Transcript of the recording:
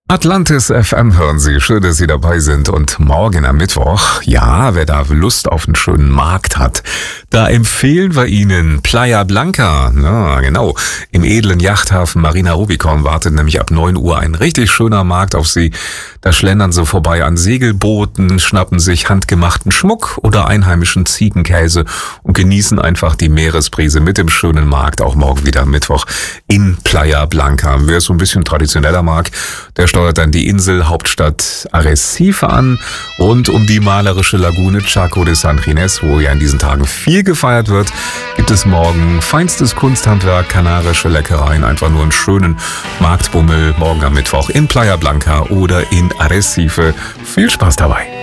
Atlantis FM hören Sie. Schön, dass Sie dabei sind. Und morgen am Mittwoch, ja, wer da Lust auf einen schönen Markt hat, da empfehlen wir Ihnen Playa Blanca. Ja, genau. Im edlen Yachthafen Marina Rubicon wartet nämlich ab 9 Uhr ein richtig schöner Markt auf Sie. Da schlendern Sie vorbei an Segelbooten, schnappen sich handgemachten Schmuck oder einheimischen Ziegenkäse und genießen einfach die Meeresbrise mit dem schönen Markt. Auch morgen wieder am Mittwoch in Playa Blanca. Wer es so ein bisschen traditioneller mag, der steuert dann die Inselhauptstadt Arrecife an, rund um die malerische Lagune Chaco de San Ginés, wo ja in diesen Tagen viel gefeiert wird, gibt es morgen feinstes Kunsthandwerk, kanarische Leckereien, einfach nur einen schönen Marktbummel morgen am Mittwoch in Playa Blanca oder in Arrecife. Viel Spaß dabei!